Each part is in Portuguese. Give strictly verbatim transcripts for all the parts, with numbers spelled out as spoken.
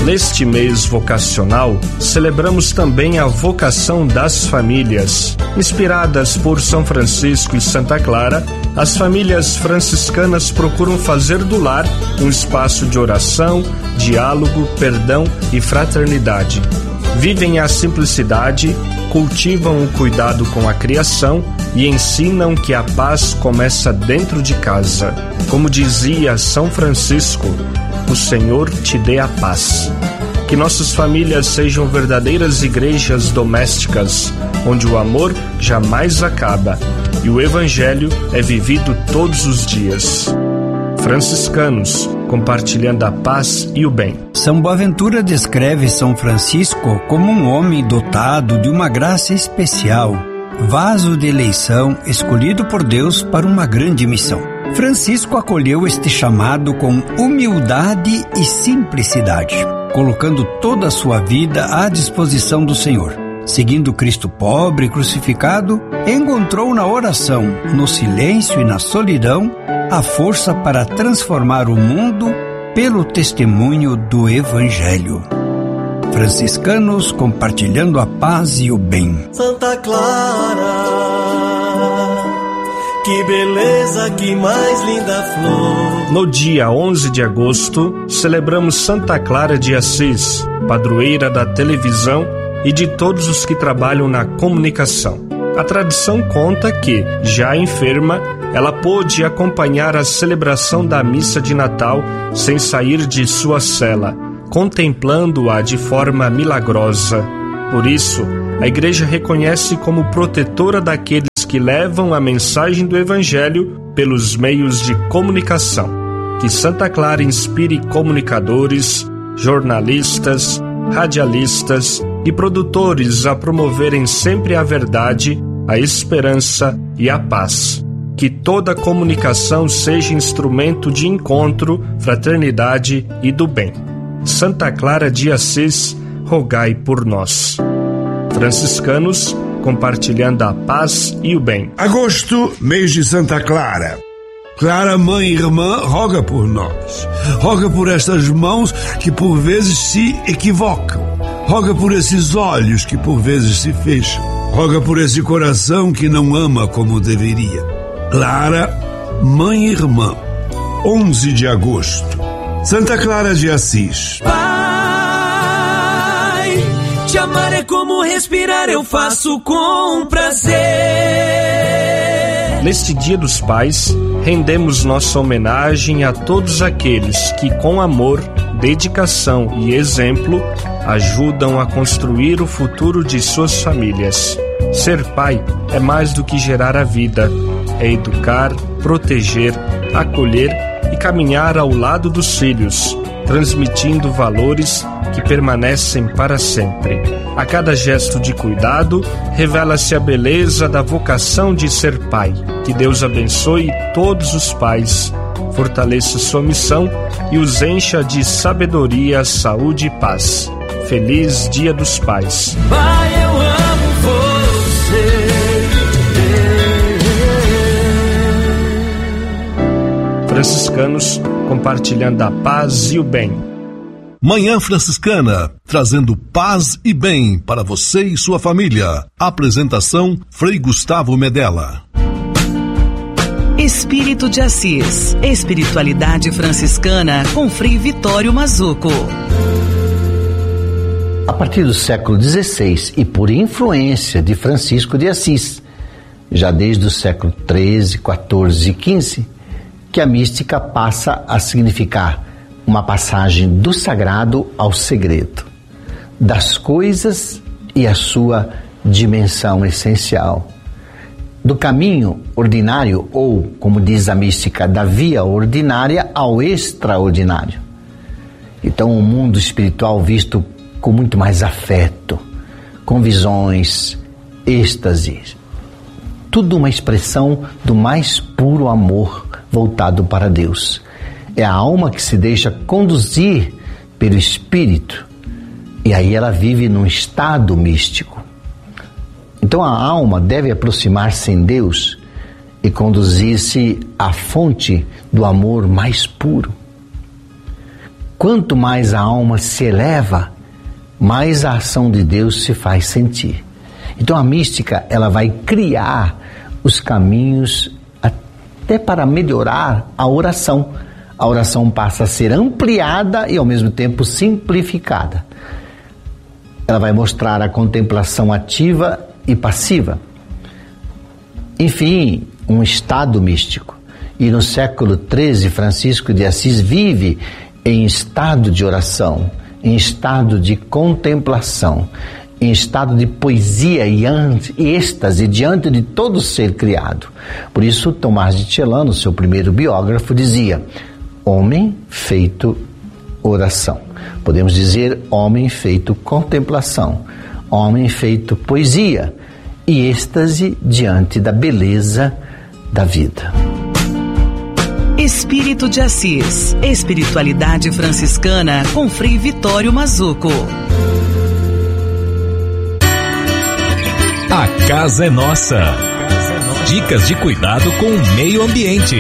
Neste mês vocacional, celebramos também a vocação das famílias. Inspiradas por São Francisco e Santa Clara, as famílias franciscanas procuram fazer do lar um espaço de oração, diálogo, perdão e fraternidade. Vivem a simplicidade, cultivam o cuidado com a criação e ensinam que a paz começa dentro de casa. Como dizia São Francisco, o Senhor te dê a paz. Que nossas famílias sejam verdadeiras igrejas domésticas, onde o amor jamais acaba e o Evangelho é vivido todos os dias. Franciscanos, compartilhando a paz e o bem. São Boaventura descreve São Francisco como um homem dotado de uma graça especial, vaso de eleição escolhido por Deus para uma grande missão. Francisco acolheu este chamado com humildade e simplicidade, colocando toda a sua vida à disposição do Senhor. Seguindo Cristo pobre e crucificado, encontrou na oração, no silêncio e na solidão, a força para transformar o mundo pelo testemunho do Evangelho. Franciscanos compartilhando a paz e o bem. Santa Clara, que beleza, que mais linda flor. No dia onze de agosto, celebramos Santa Clara de Assis, padroeira da televisão e de todos os que trabalham na comunicação. A tradição conta que, já enferma, ela pôde acompanhar a celebração da missa de Natal sem sair de sua cela, contemplando-a de forma milagrosa. Por isso, a Igreja reconhece como protetora daqueles que levam a mensagem do Evangelho pelos meios de comunicação. Que Santa Clara inspire comunicadores, jornalistas, radialistas e produtores a promoverem sempre a verdade, a esperança e a paz. Que toda comunicação seja instrumento de encontro, fraternidade e do bem. Santa Clara de Assis, rogai por nós. Franciscanos, compartilhando a paz e o bem. Agosto, mês de Santa Clara. Clara, mãe e irmã, roga por nós. Roga por estas mãos que por vezes se equivocam. Roga por esses olhos que por vezes se fecham. Roga por esse coração que não ama como deveria. Clara, mãe e irmã, onze de agosto. Santa Clara de Assis. Pai, te amar é como respirar, eu faço com prazer. Neste Dia dos Pais, rendemos nossa homenagem a todos aqueles que, com amor, dedicação e exemplo, ajudam a construir o futuro de suas famílias. Ser pai é mais do que gerar a vida, é educar, proteger, acolher e caminhar ao lado dos filhos, transmitindo valores que permanecem para sempre. A cada gesto de cuidado, revela-se a beleza da vocação de ser pai. Que Deus abençoe todos os pais, fortaleça sua missão e os encha de sabedoria, saúde e paz. Feliz Dia dos Pais. Pai, eu amo você. Franciscanos, compartilhando a paz e o bem. Manhã Franciscana, trazendo paz e bem para você e sua família. Apresentação, Frei Gustavo Medella. Espírito de Assis, espiritualidade franciscana com Frei Vitório Mazzuco. A partir do século dezesseis e por influência de Francisco de Assis, já desde o século treze, quatorze e quinze, que a mística passa a significar uma passagem do sagrado ao segredo, das coisas e a sua dimensão essencial, do caminho ordinário ou, como diz a mística, da via ordinária ao extraordinário. Então o mundo espiritual visto com muito mais afeto, com visões, êxtase, tudo uma expressão do mais puro amor voltado para Deus. É a alma que se deixa conduzir pelo Espírito e aí ela vive num estado místico. Então a alma deve aproximar-se em Deus e conduzir-se à fonte do amor mais puro. quanto mais a alma se eleva, mais a ação de Deus se faz sentir. Então a mística, ela vai criar os caminhos até para melhorar a oração. A oração passa a ser ampliada e ao mesmo tempo simplificada. Ela vai mostrar a contemplação ativa e passiva. Enfim, um estado místico. E no século treze, Francisco de Assis vive em estado de oração, em estado de contemplação, em estado de poesia e êxtase diante de todo ser criado. Por isso, Tomás de Celano, seu primeiro biógrafo, dizia: homem feito oração. Podemos dizer homem feito contemplação, homem feito poesia e êxtase diante da beleza da vida. Espírito de Assis, espiritualidade franciscana com Frei Vitório Mazzuco. A casa é nossa. Dicas de cuidado com o meio ambiente.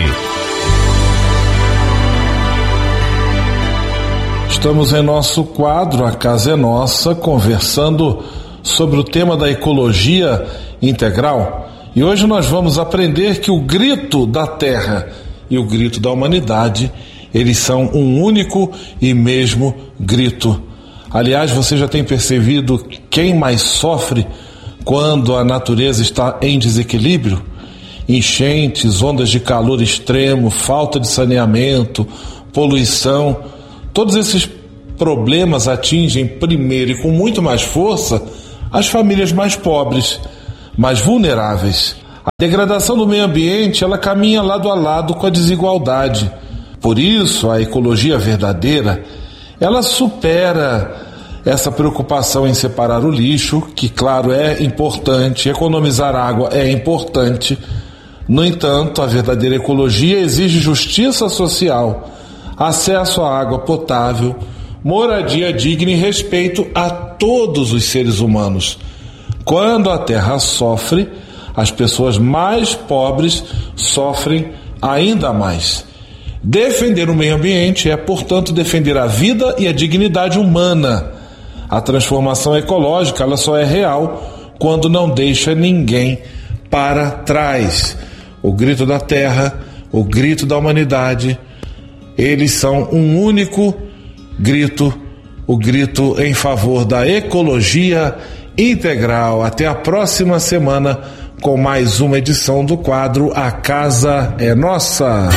Estamos em nosso quadro A Casa é Nossa, conversando sobre o tema da ecologia integral. E hoje nós vamos aprender que o grito da terra e o grito da humanidade, eles são um único e mesmo grito. Aliás, você já tem percebido quem mais sofre quando a natureza está em desequilíbrio? Enchentes, ondas de calor extremo, falta de saneamento, poluição. Todos esses problemas atingem primeiro e com muito mais força as famílias mais pobres, mais vulneráveis. A degradação do meio ambiente, ela caminha lado a lado com a desigualdade. Por isso, a ecologia verdadeira, ela supera essa preocupação em separar o lixo, que claro é importante, economizar água é importante. No entanto, a verdadeira ecologia exige justiça social, acesso à água potável, moradia digna e respeito a todos os seres humanos. Quando a terra sofre, as pessoas mais pobres sofrem ainda mais. Defender o meio ambiente é, portanto, defender a vida e a dignidade humana. A transformação ecológica, ela só é real quando não deixa ninguém para trás. O grito da terra, o grito da humanidade, eles são um único grito, o grito em favor da ecologia integral. Até a próxima semana com mais uma edição do quadro A Casa é Nossa.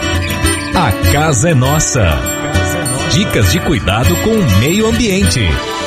A Casa é Nossa. Dicas de cuidado com o meio ambiente.